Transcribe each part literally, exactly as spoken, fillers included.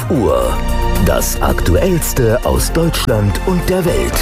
Uhr. Das Aktuellste aus Deutschland und der Welt.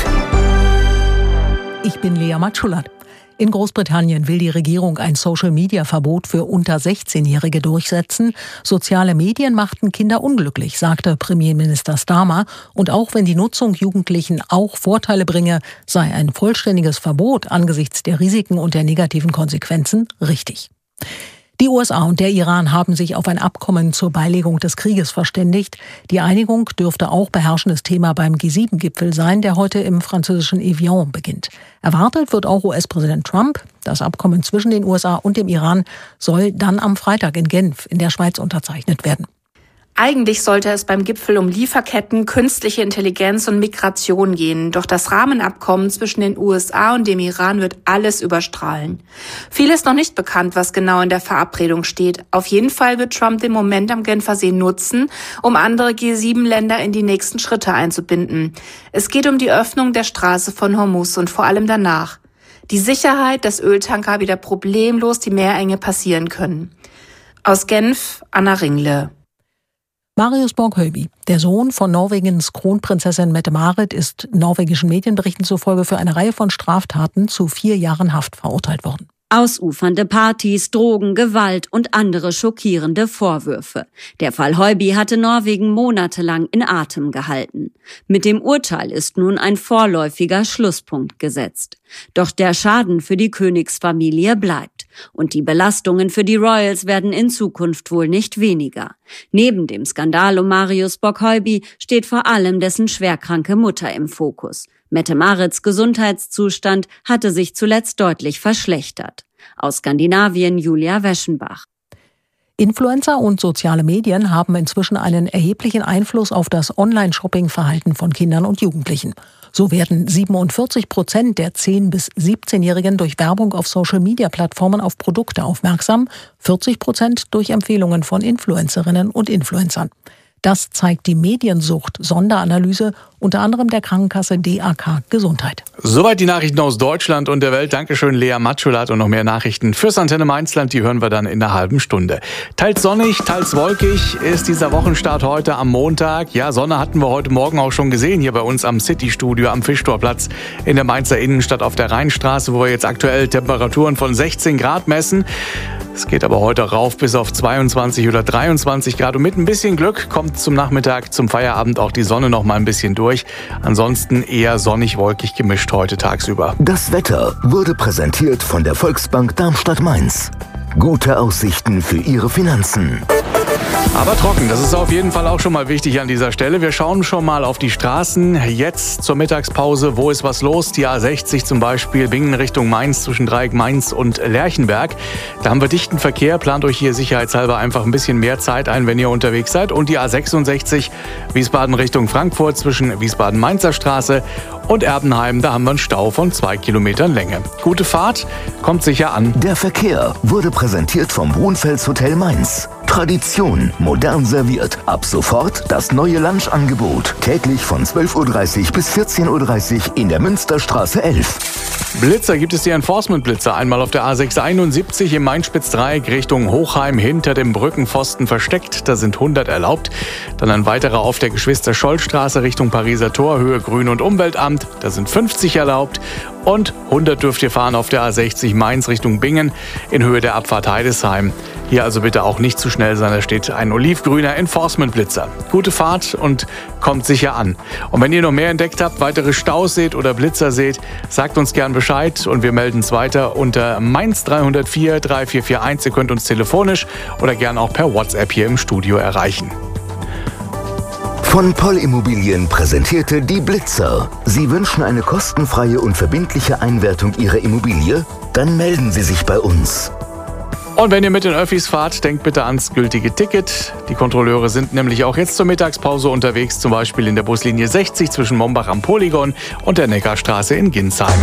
Ich bin Lea Matschulat. In Großbritannien will die Regierung ein Social-Media-Verbot für unter sechzehnjährige durchsetzen. Soziale Medien machten Kinder unglücklich, sagte Premierminister Starmer. Und auch wenn die Nutzung Jugendlichen auch Vorteile bringe, sei ein vollständiges Verbot angesichts der Risiken und der negativen Konsequenzen richtig. Die U S A und der Iran haben sich auf ein Abkommen zur Beilegung des Krieges verständigt. Die Einigung dürfte auch beherrschendes Thema beim G sieben Gipfel sein, der heute im französischen Evian beginnt. Erwartet wird auch U S-Präsident Trump. Das Abkommen zwischen den U S A und dem Iran soll dann am Freitag in Genf in der Schweiz unterzeichnet werden. Eigentlich sollte es beim Gipfel um Lieferketten, künstliche Intelligenz und Migration gehen. Doch das Rahmenabkommen zwischen den U S A und dem Iran wird alles überstrahlen. Viel ist noch nicht bekannt, was genau in der Verabredung steht. Auf jeden Fall wird Trump den Moment am Genfersee nutzen, um andere G sieben Länder in die nächsten Schritte einzubinden. Es geht um die Öffnung der Straße von Hormuz und vor allem danach. Die Sicherheit, dass Öltanker wieder problemlos die Meerenge passieren können. Aus Genf, Anna Ringle. Marius Borg-Hölby, der Sohn von Norwegens Kronprinzessin Mette-Marit, ist norwegischen Medienberichten zufolge für eine Reihe von Straftaten zu vier Jahren Haft verurteilt worden. Ausufernde Partys, Drogen, Gewalt und andere schockierende Vorwürfe. Der Fall Hölby hatte Norwegen monatelang in Atem gehalten. Mit dem Urteil ist nun ein vorläufiger Schlusspunkt gesetzt. Doch der Schaden für die Königsfamilie bleibt. Und die Belastungen für die Royals werden in Zukunft wohl nicht weniger. Neben dem Skandal um Marius Borg-Hölby steht vor allem dessen schwerkranke Mutter im Fokus. Mette-Marits Gesundheitszustand hatte sich zuletzt deutlich verschlechtert. Aus Skandinavien Julia Weschenbach. Influencer und soziale Medien haben inzwischen einen erheblichen Einfluss auf das Online-Shopping-Verhalten von Kindern und Jugendlichen. So werden siebenundvierzig Prozent der zehn- bis siebzehnjährigen durch Werbung auf Social-Media-Plattformen auf Produkte aufmerksam, vierzig Prozent durch Empfehlungen von Influencerinnen und Influencern. Das zeigt die Mediensucht-Sonderanalyse unter anderem der Krankenkasse D A K Gesundheit. Soweit die Nachrichten aus Deutschland und der Welt. Dankeschön, Lea Matschulat. Und noch mehr Nachrichten fürs Antenne Mainzland, die hören wir dann in einer halben Stunde. Teils sonnig, teils wolkig ist dieser Wochenstart heute am Montag. Ja, Sonne hatten wir heute Morgen auch schon gesehen, hier bei uns am City-Studio am Fischtorplatz in der Mainzer Innenstadt auf der Rheinstraße, wo wir jetzt aktuell Temperaturen von sechzehn Grad messen. Es geht aber heute rauf bis auf zweiundzwanzig oder dreiundzwanzig Grad. Und mit ein bisschen Glück kommt zum Nachmittag, zum Feierabend auch die Sonne noch mal ein bisschen durch. Ansonsten eher sonnig-wolkig gemischt heute tagsüber. Das Wetter wurde präsentiert von der Volksbank Darmstadt-Mainz. Gute Aussichten für Ihre Finanzen. Aber trocken, das ist auf jeden Fall auch schon mal wichtig an dieser Stelle. Wir schauen schon mal auf die Straßen. Jetzt zur Mittagspause, wo ist was los? Die A sechzig zum Beispiel, Bingen Richtung Mainz, zwischen Dreieck Mainz und Lerchenberg. Da haben wir dichten Verkehr. Plant euch hier sicherheitshalber einfach ein bisschen mehr Zeit ein, wenn ihr unterwegs seid. Und die A sechsundsechzig, Wiesbaden Richtung Frankfurt, zwischen Wiesbaden-Mainzer Straße und Erbenheim. Da haben wir einen Stau von zwei Kilometern Länge. Gute Fahrt, kommt sicher an. Der Verkehr wurde präsentiert vom Brunfels Hotel Mainz. Tradition, modern serviert. Ab sofort das neue Lunchangebot. Täglich von zwölf Uhr dreißig bis vierzehn Uhr dreißig in der Münsterstraße elf. Blitzer gibt es die Enforcement-Blitzer. Einmal auf der A sechshunderteinundsiebzig im Main-Spitz-Dreieck Richtung Hochheim hinter dem Brückenpfosten versteckt. Da sind hundert erlaubt. Dann ein weiterer auf der Geschwister-Scholl-Straße Richtung Pariser Tor, Höhe Grün- und Umweltamt. Da sind fünfzig erlaubt. Und hundert dürft ihr fahren auf der A sechzig Mainz Richtung Bingen in Höhe der Abfahrt Heidesheim. Hier also bitte auch nicht zu schnell sein, da steht ein olivgrüner Enforcement-Blitzer. Gute Fahrt und kommt sicher an. Und wenn ihr noch mehr entdeckt habt, weitere Staus seht oder Blitzer seht, sagt uns gern Bescheid und wir melden es weiter unter Mainz drei null vier drei vier vier eins. Ihr könnt uns telefonisch oder gern auch per WhatsApp hier im Studio erreichen. Von Poll Immobilien präsentierte die Blitzer. Sie wünschen eine kostenfreie und verbindliche Einwertung Ihrer Immobilie? Dann melden Sie sich bei uns. Und wenn ihr mit den Öffis fahrt, denkt bitte ans gültige Ticket. Die Kontrolleure sind nämlich auch jetzt zur Mittagspause unterwegs, zum Beispiel in der Buslinie sechzig zwischen Mombach am Polygon und der Neckarstraße in Ginsheim.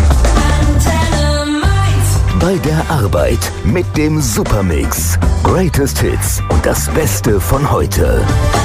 Bei der Arbeit mit dem Supermix. Greatest Hits und das Beste von heute.